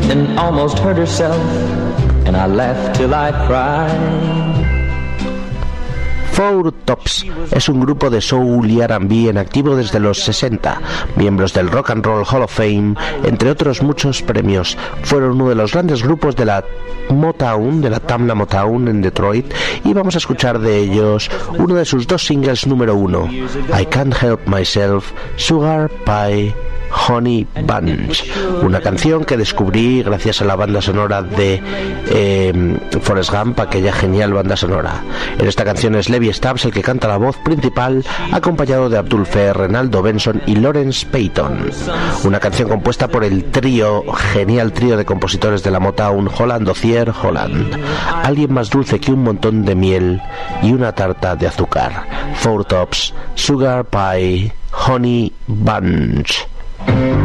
and almost hurt herself, and I laughed till I cried. Four Tops es un grupo de soul y R&B en activo desde los 60, miembros del Rock and Roll Hall of Fame, entre otros muchos premios. Fueron uno de los grandes grupos de la Motown, de la Tamla Motown en Detroit, y vamos a escuchar de ellos uno de sus dos singles número 1, I Can't Help Myself, Sugar Pie Honey Bunch, una canción que descubrí gracias a la banda sonora de Forrest Gump, aquella genial banda sonora. En esta canción es Levi Stubbs el que canta la voz principal, acompañado de Abdul Fer, Renaldo Benson y Lawrence Payton. Una canción compuesta por el genial trío de compositores de la Motown, Holland Dozier Holland. Alguien más dulce que un montón de miel y una tarta de azúcar. Four Tops, Sugar Pie Honey Bunch.